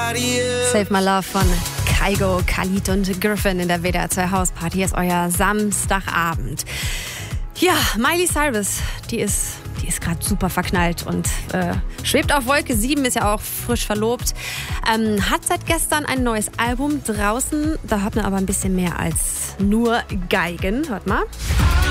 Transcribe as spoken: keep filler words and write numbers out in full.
Save My Love von Kygo, Khalid und Griffin in der W D R zwei Hausparty. Ist euer Samstagabend. Ja, Miley Cyrus, die ist, die ist gerade super verknallt und äh, schwebt auf Wolke sieben, ist ja auch frisch verlobt. Ähm, hat seit gestern ein neues Album draußen. Da hört man aber ein bisschen mehr als nur Geigen. Hört mal.